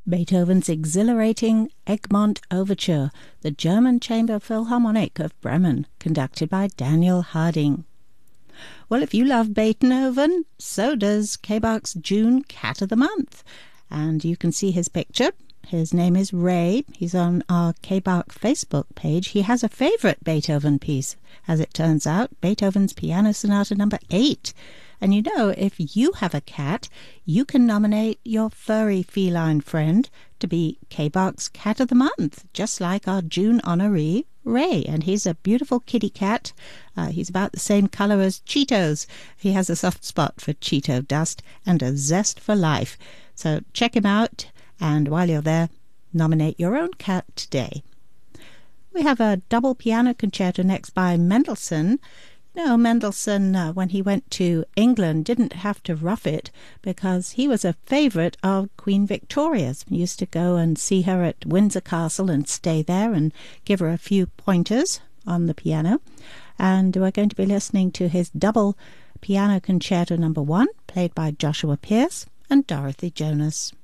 Beethoven's exhilarating Egmont Overture, the German Chamber Philharmonic of Bremen, conducted by Daniel Harding. Well, if you love Beethoven, so does K-Bach's June Cat of the Month. And you can see his picture. His name is Ray. He's on our K-Bach Facebook page. He has a favorite Beethoven piece, as it turns out, Beethoven's Piano Sonata No. 8. And you know, if you have a cat, you can nominate your furry feline friend to be K-Bach's Cat of the Month, just like our June honoree, Ray. And he's a beautiful kitty cat. He's about the same color as Cheetos. He has a soft spot for Cheeto dust and a zest for life. So check him out. And while you're there, nominate your own cat today. We have a double piano concerto next by Mendelssohn. You know, Mendelssohn, when he went to England, didn't have to rough it because he was a favorite of Queen Victoria's. He used to go and see her at Windsor Castle and stay there and give her a few pointers on the piano. And we're going to be listening to his double piano concerto No. 1, played by Joshua Pierce and Dorothy Jonas.